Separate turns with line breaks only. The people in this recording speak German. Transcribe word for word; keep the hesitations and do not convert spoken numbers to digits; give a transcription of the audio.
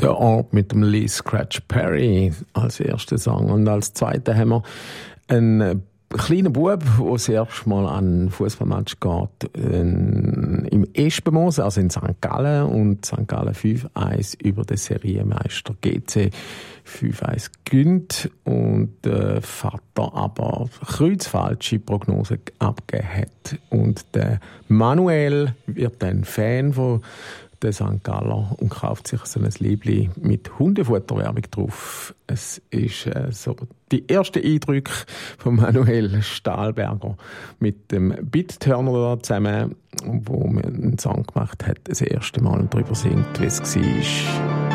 Der Ort mit dem Lee Scratch Perry als erster Song. Und als zweiter haben wir einen kleinen Bub, der das erste Mal an einen Fußballmatch geht, in, im Espenmoos, also in Sankt Gallen. Und Sankt Gallen fünf eins über den Serienmeister G C fünf eins gewinnt. Und der Vater aber kreuzfalsche Prognose abgegeben hat. Und der Manuel wird dann Fan von der Sankt Galler und kauft sich so ein Liebli mit Hundefutterwerbung drauf. Es ist äh, so die ersten Eindrücke von Manuel Stahlberger mit dem Beat-Turner zusammen, wo man einen Song gemacht hat, das erste Mal darüber singt, wie es war.